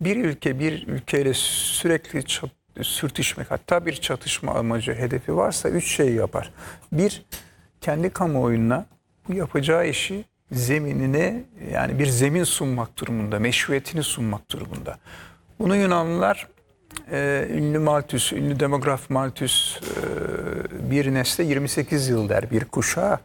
bir ülke bir ülkeyle sürekli sürtüşmek, hatta bir çatışma amacı, hedefi varsa üç şey yapar. Bir, kendi kamuoyuna bu yapacağı işi zeminine, yani bir zemin sunmak durumunda, meşruiyetini sunmak durumunda. Bunu Yunanlılar ünlü Malthus, ünlü demograf Malthus bir nesle 28 yıl der, bir kuşağa.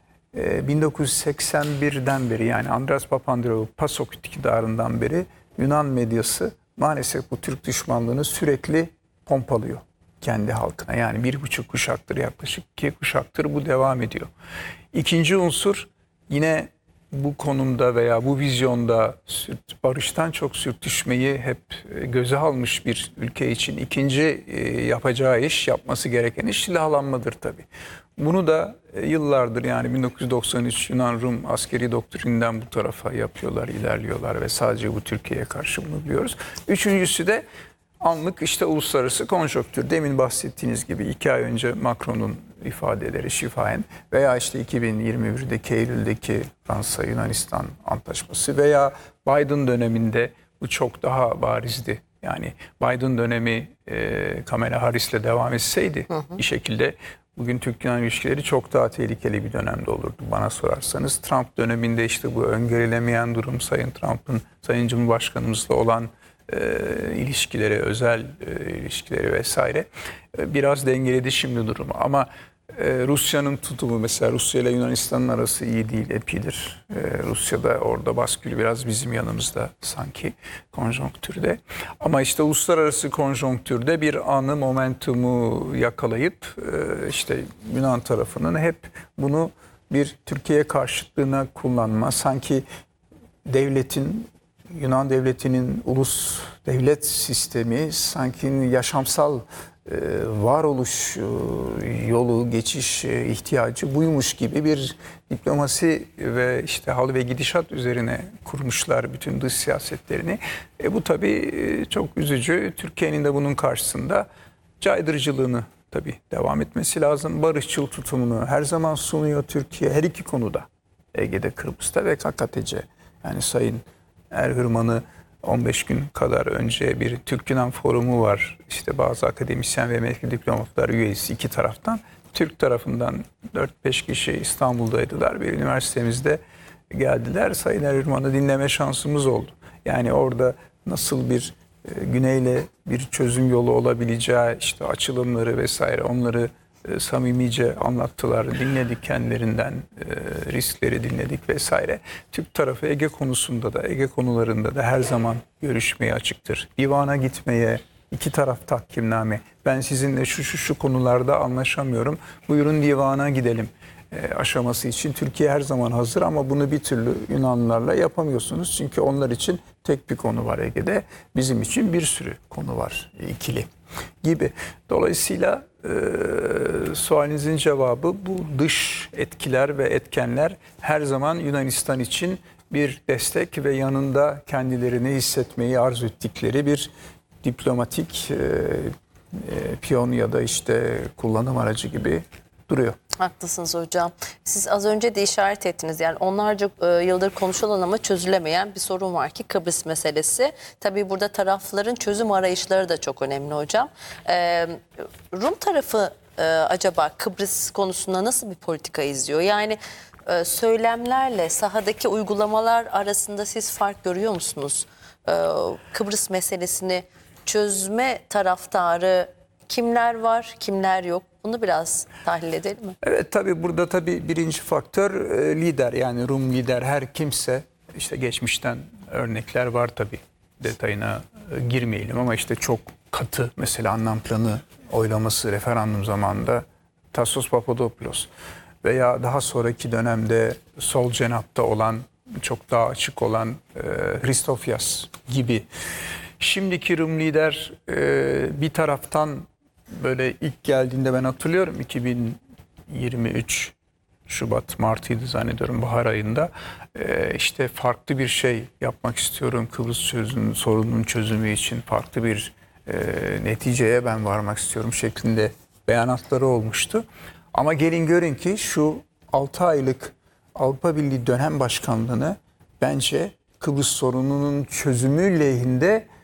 1981'den beri, yani Andreas Papandreou PASOK iktidarından beri Yunan medyası maalesef bu Türk düşmanlığını sürekli pompalıyor kendi halkına. Yani 1,5 kuşaktır, yaklaşık 2 kuşaktır bu devam ediyor. İkinci unsur, yine bu konumda veya bu vizyonda barıştan çok sürtüşmeyi hep göze almış bir ülke için ikinci yapacağı iş, yapması gereken iş silahlanmadır tabii. Bunu da yıllardır, yani 1993 Yunan-Rum askeri doktrininden bu tarafa yapıyorlar, ilerliyorlar ve sadece bu Türkiye'ye karşı bunu biliyoruz. Üçüncüsü de anlık işte uluslararası konjonktür. Demin bahsettiğiniz gibi 2 ay önce Macron'un ifadeleri şifahen veya işte 2021'deki Eylül'deki Fransa-Yunanistan antlaşması veya Biden döneminde bu çok daha barizdi. Yani Biden dönemi Kamala Harris'le devam etseydi bir şekilde bugün Türk-Yunan ilişkileri çok daha tehlikeli bir dönemde olurdu bana sorarsanız. Trump döneminde işte bu öngörülemeyen durum, Sayın Trump'ın Sayın Cumhurbaşkanımızla olan ilişkileri, özel ilişkileri vesaire biraz dengeledi şimdi durumu. Ama Rusya'nın tutumu, mesela Rusya ile Yunanistan'ın arası iyi değil, epidir. Rusya'da orada baskülü biraz bizim yanımızda sanki konjonktürde. Ama işte uluslararası konjonktürde bir anı, momentumu yakalayıp işte Yunan tarafının hep bunu bir Türkiye karşıtlığına kullanma, sanki devletin, Yunan devletinin ulus devlet sistemi sanki yaşamsal varoluş yolu, geçiş ihtiyacı buymuş gibi bir diplomasi ve işte hal ve gidişat üzerine kurmuşlar bütün dış siyasetlerini. Bu tabii çok üzücü. Türkiye'nin de bunun karşısında caydırıcılığını tabii devam etmesi lazım. Barışçıl tutumunu her zaman sunuyor Türkiye, her iki konuda. Ege'de, Kıbrıs'ta ve KKTC. Yani Sayın Erhürman'ı 15 gün kadar önce bir Türk-Yunan forumu var. İşte bazı akademisyen ve emekli diplomatlar üyesi iki taraftan. Türk tarafından 4-5 kişi İstanbul'daydılar. Bir üniversitemizde geldiler. Sayın Erhürman'ı dinleme şansımız oldu. Yani orada nasıl bir güneyle bir çözüm yolu olabileceği, işte açılımları vesaire, onları samimice anlattılar, dinledik kendilerinden, riskleri dinledik vesaire. Türk tarafı Ege konusunda da, Ege konularında da her zaman görüşmeye açıktır. Divana gitmeye, iki taraf tahkimname, ben sizinle şu konularda anlaşamıyorum, buyurun divana gidelim aşaması için Türkiye her zaman hazır, ama bunu bir türlü Yunanlılarla yapamıyorsunuz. Çünkü onlar için tek bir konu var Ege'de, bizim için bir sürü konu var ikili gibi. Dolayısıyla sualinizin cevabı, bu dış etkiler ve etkenler her zaman Yunanistan için bir destek ve yanında kendilerini hissetmeyi arzu ettikleri bir diplomatik piyon ya da işte kullanım aracı gibi duruyor. Haklısınız hocam. Siz az önce de işaret ettiniz. Yani onlarca yıldır konuşulan ama çözülemeyen bir sorun var ki Kıbrıs meselesi. Tabii burada tarafların çözüm arayışları da çok önemli hocam. Rum tarafı acaba Kıbrıs konusunda nasıl bir politika izliyor? Yani söylemlerle sahadaki uygulamalar arasında siz fark görüyor musunuz? Kıbrıs meselesini çözme taraftarı kimler var, kimler yok? Bunu biraz tahlil edelim mi? Evet, tabii burada tabii birinci faktör lider, yani Rum lider her kimse, işte geçmişten örnekler var tabii, detayına girmeyelim ama işte çok katı, mesela anlam planı oylaması referandum zamanında Tassos Papadopoulos veya daha sonraki dönemde sol cenapta olan, çok daha açık olan Christofias gibi. Şimdiki Rum lider bir taraftan böyle ilk geldiğinde ben hatırlıyorum 2023 Şubat Mart'ıydı zannediyorum, bahar ayında işte farklı bir şey yapmak istiyorum Kıbrıs sorununun çözümü için, farklı bir neticeye ben varmak istiyorum şeklinde beyanatları olmuştu. Ama gelin görün ki şu 6 aylık Avrupa Birliği dönem başkanlığını bence Kıbrıs sorununun çözümü lehinde